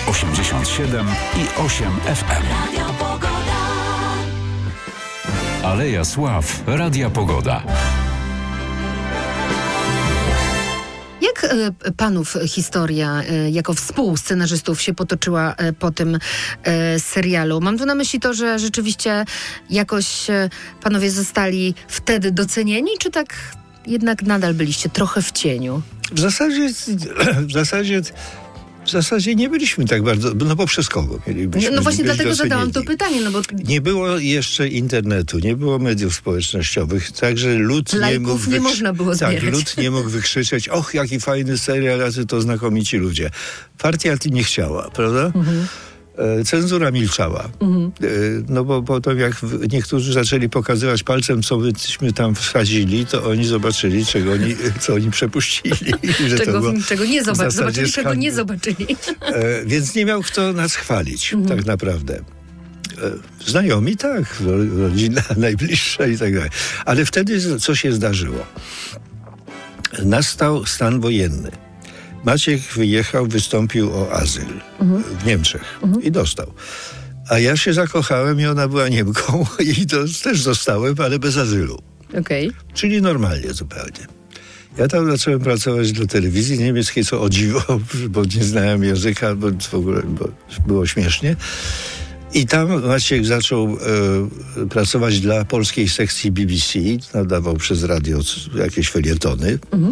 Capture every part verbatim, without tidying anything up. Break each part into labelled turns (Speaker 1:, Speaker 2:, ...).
Speaker 1: osiemdziesiąt siedem i osiem F M. Aleja Sław, Radia Pogoda.
Speaker 2: Jak y, panów historia y, jako współscenarzystów się potoczyła y, po tym y, serialu? Mam tu na myśli to, że rzeczywiście jakoś y, panowie zostali wtedy docenieni, czy tak jednak nadal byliście trochę w cieniu?
Speaker 3: W zasadzie, w zasadzie, w zasadzie nie byliśmy tak bardzo, no bo przez kogo mielibyśmy?
Speaker 2: No właśnie dlatego
Speaker 3: docenieni.
Speaker 2: zadałam to pytanie, no bo...
Speaker 3: Nie było jeszcze internetu, nie było mediów społecznościowych, także lud nie mógł...
Speaker 2: nie można było zbierać.
Speaker 3: Tak, lud nie mógł wykrzyczeć, och, jaki fajny serial, jacy to znakomici ludzie. Partia nie chciała, prawda? Mhm. Cenzura milczała. Mhm. No bo potem jak niektórzy zaczęli pokazywać palcem, co myśmy tam wsadzili, to oni zobaczyli, czego oni, co oni przepuścili. Że
Speaker 2: czego,
Speaker 3: to było
Speaker 2: czego nie zobaczyli, zobaczyli
Speaker 3: skandal.
Speaker 2: czego nie zobaczyli.
Speaker 3: E, więc nie miał kto nas chwalić, mhm. tak naprawdę. E, znajomi tak, rodzina najbliższa i tak dalej. Ale wtedy co się zdarzyło? Nastał stan wojenny. Maciek wyjechał, wystąpił o azyl mhm. w Niemczech mhm. i dostał. A ja się zakochałem i ona była Niemką i to też zostałem, ale bez azylu.
Speaker 2: Okay.
Speaker 3: Czyli normalnie zupełnie. Ja tam zacząłem pracować dla telewizji niemieckiej, co o dziwo, bo nie znałem języka, bo w ogóle bo było śmiesznie. I tam Maciek zaczął e, pracować dla polskiej sekcji B B C, nadawał przez radio jakieś felietony. Mhm.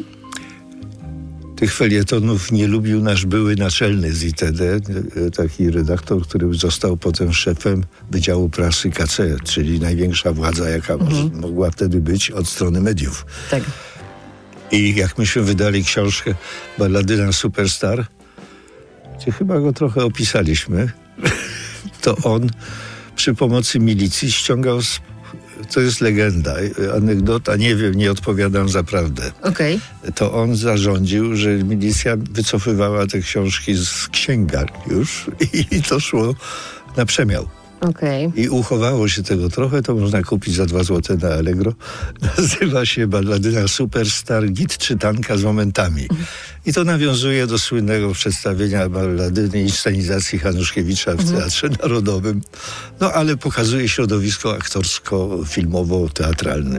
Speaker 3: Tych felietonów nie lubił nasz były naczelny z I T D, taki redaktor, który został potem szefem Wydziału Prasy K C, czyli największa władza, jaka mhm. mogła wtedy być od strony mediów.
Speaker 2: Tak.
Speaker 3: I jak myśmy wydali książkę Balladyna Superstar, gdzie chyba go trochę opisaliśmy, to on przy pomocy milicji ściągał z to jest legenda, anegdota, nie wiem, nie odpowiadam za prawdę.
Speaker 2: Okay.
Speaker 3: To on zarządził, że milicja wycofywała te książki z księgarni już i to szło na przemiał.
Speaker 2: Okay.
Speaker 3: I uchowało się tego trochę, to można kupić za dwa złote na Allegro. Nazywa się Balladyna Superstar, git czytanka z momentami. I to nawiązuje do słynnego przedstawienia balladyny i scenizacji Hanuszkiewicza w Teatrze Narodowym. No ale pokazuje środowisko aktorsko-filmowo-teatralne.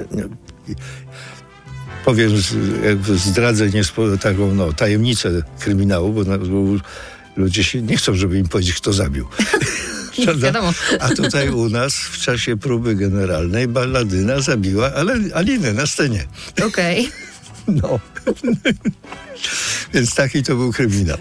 Speaker 3: Powiem, jakby zdradzę niespo, taką no, tajemnicę kryminału, bo, na, bo ludzie się nie chcą, żeby im powiedzieć, kto zabił.
Speaker 2: Wiadomo.
Speaker 3: A tutaj u nas w czasie próby generalnej balladyna zabiła ale Alinę na scenie.
Speaker 2: Okej. Okay.
Speaker 3: No. Więc taki to był kryminał.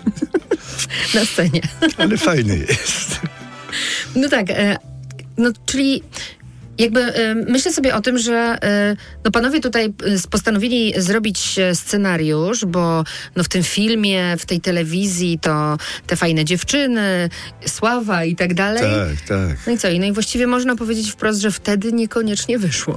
Speaker 2: Na scenie.
Speaker 3: Ale fajny jest.
Speaker 2: No tak, e, no czyli jakby e, myślę sobie o tym, że e, no panowie tutaj e, postanowili zrobić scenariusz, bo no w tym filmie, w tej telewizji to te fajne dziewczyny, sława i tak dalej.
Speaker 3: Tak, tak.
Speaker 2: No i co? No i właściwie można powiedzieć wprost, że wtedy niekoniecznie wyszło.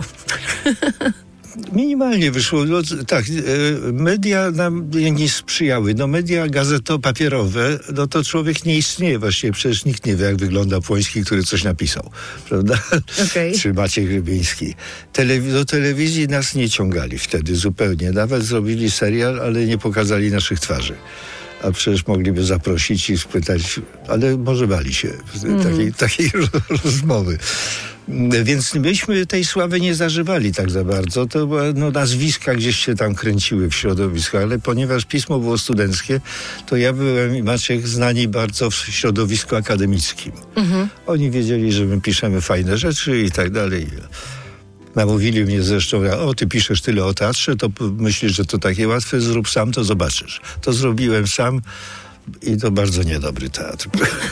Speaker 3: Minimalnie wyszło. No, tak, media nam nie sprzyjały. No media gazetowo-papierowe, no to człowiek nie istnieje właściwie. Przecież nikt nie wie, jak wygląda Płoński, który coś napisał. Prawda?
Speaker 2: Okay.
Speaker 3: Czy Maciej Rybiński. Telewi- do telewizji nas nie ciągali wtedy zupełnie. Nawet zrobili serial, ale nie pokazali naszych twarzy. A przecież mogliby zaprosić i spytać, ale może bali się mm. takiej, takiej rozmowy. Więc myśmy tej sławy nie zażywali tak za bardzo. To była, no, nazwiska gdzieś się tam kręciły w środowisku, ale ponieważ pismo było studenckie, to ja byłem i Maciek znani bardzo w środowisku akademickim. Mm-hmm. Oni wiedzieli, że my piszemy fajne rzeczy i tak dalej. Namówili mnie zresztą, o, ty piszesz tyle o teatrze, to myślisz, że to takie łatwe, zrób sam, to zobaczysz. To zrobiłem sam i to bardzo niedobry teatr.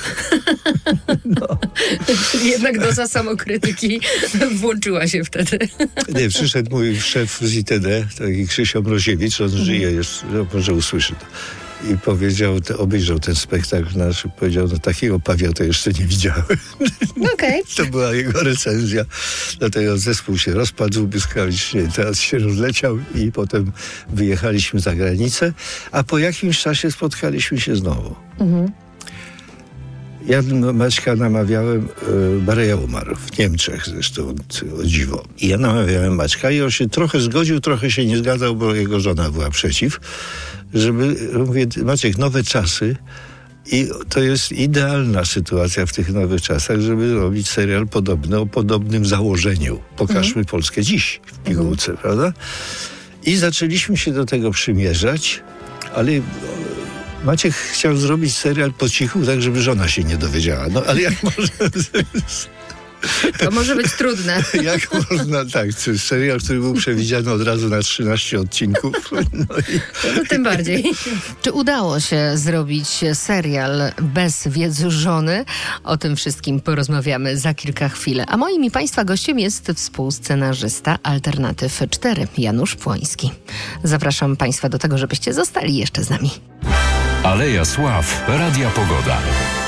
Speaker 2: No. Czyli jednak doza samokrytyki włączyła się wtedy.
Speaker 3: Nie, przyszedł mój szef z I T D, taki Krzysio Mroziewicz, on mhm. żyje jeszcze, może usłyszy to. I powiedział, te, obejrzał ten spektakl nasz i powiedział, no takiego pawia to jeszcze nie widziałem.
Speaker 2: Okay.
Speaker 3: To była jego recenzja. Dlatego zespół się rozpadł błyskawicznie, teatr się rozleciał i potem wyjechaliśmy za granicę, a po jakimś czasie spotkaliśmy się znowu. Mhm. Ja Maćka namawiałem, e, Bareja umarł w Niemczech zresztą, o dziwo. I ja namawiałem Maćka i on się trochę zgodził, trochę się nie zgadzał, bo jego żona była przeciw, żeby, mówię, Maciek, nowe czasy, I to jest idealna sytuacja w tych nowych czasach, żeby robić serial podobny, o podobnym założeniu. Pokażmy mhm. Polskę dziś w pigułce, mhm. prawda? I zaczęliśmy się do tego przymierzać, ale Maciek chciał zrobić serial po cichu, tak żeby żona się nie dowiedziała. No ale jak można...
Speaker 2: To może być trudne.
Speaker 3: Jak można, tak, serial, który był przewidziany od razu na trzynaście odcinków. No i...
Speaker 2: no to tym bardziej. Czy udało się zrobić serial bez wiedzy żony? O tym wszystkim porozmawiamy za kilka chwil. A moim i Państwa gościem jest współscenarzysta Alternatyw cztery, Janusz Płoński. Zapraszam Państwa do tego, żebyście zostali jeszcze z nami.
Speaker 1: Aleja Sław, Radia Pogoda.